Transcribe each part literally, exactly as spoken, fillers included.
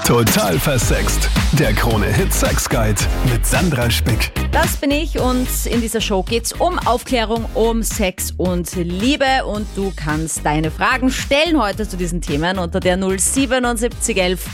Total versext. Der Krone-Hit Sex Guide mit Sandra Spick. Das bin ich und in dieser Show geht's um Aufklärung, um Sex und Liebe und du kannst deine Fragen stellen heute zu diesen Themen unter der null siebenundsiebzig elf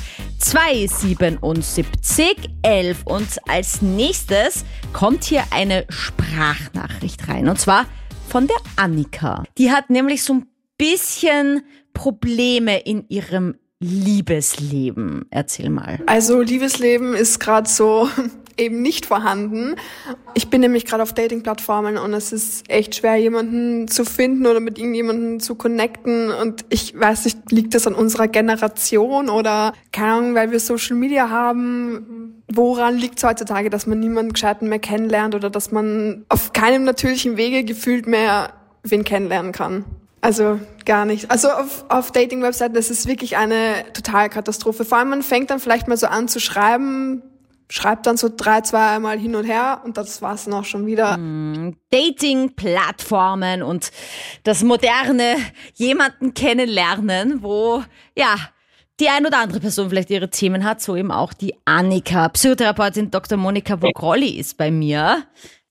zweihundertsiebenundsiebzig elf und als nächstes kommt hier eine Sprachnachricht rein und zwar von der Annika. Die hat nämlich so ein bisschen Probleme in ihrem Liebesleben. Erzähl mal. Also Liebesleben ist gerade so eben nicht vorhanden. Ich bin nämlich gerade auf Dating-Plattformen und es ist echt schwer, jemanden zu finden oder mit irgendjemandem zu connecten. Und ich weiß nicht, liegt das an unserer Generation oder, keine Ahnung, weil wir Social Media haben. Woran liegt es heutzutage, dass man niemanden Gescheiten mehr kennenlernt oder dass man auf keinem natürlichen Wege gefühlt mehr wen kennenlernen kann? Also gar nicht. Also auf, auf Dating-Webseiten, das ist wirklich eine totale Katastrophe. Vor allem, man fängt dann vielleicht mal so an zu schreiben, schreibt dann so drei, zwei Mal hin und her und das war's dann auch schon wieder. Mm, Dating-Plattformen und das moderne jemanden kennenlernen, wo, ja, die ein oder andere Person vielleicht ihre Themen hat, so eben auch die Annika. Psychotherapeutin Doktor Monika Vogrolli ist bei mir.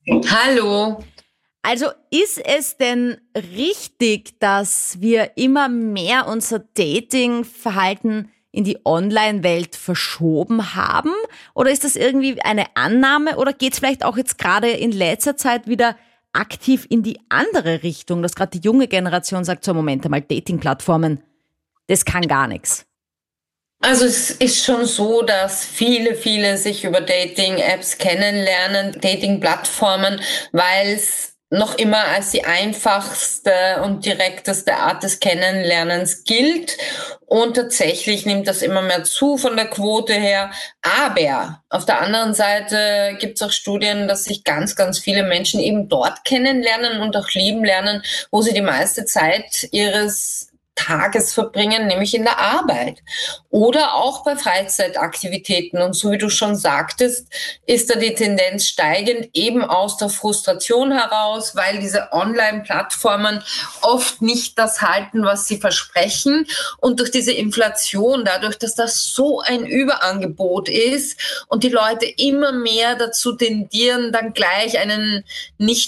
Hallo. Also ist es denn richtig, dass wir immer mehr unser Dating-Verhalten in die Online-Welt verschoben haben? Oder ist das irgendwie eine Annahme? Oder geht es vielleicht auch jetzt gerade in letzter Zeit wieder aktiv in die andere Richtung, dass gerade die junge Generation sagt, so Moment einmal, Dating-Plattformen, das kann gar nichts? Also es ist schon so, dass viele, viele sich über Dating-Apps kennenlernen, Dating-Plattformen, weil es noch immer als die einfachste und direkteste Art des Kennenlernens gilt. Und tatsächlich nimmt das immer mehr zu von der Quote her. Aber auf der anderen Seite gibt es auch Studien, dass sich ganz, ganz viele Menschen eben dort kennenlernen und auch lieben lernen, wo sie die meiste Zeit ihres Tages verbringen, nämlich in der Arbeit oder auch bei Freizeitaktivitäten. Und so wie du schon sagtest, ist da die Tendenz steigend eben aus der Frustration heraus, weil diese Online-Plattformen oft nicht das halten, was sie versprechen. Und durch diese Inflation, dadurch, dass das so ein Überangebot ist und die Leute immer mehr dazu tendieren, dann gleich einen nicht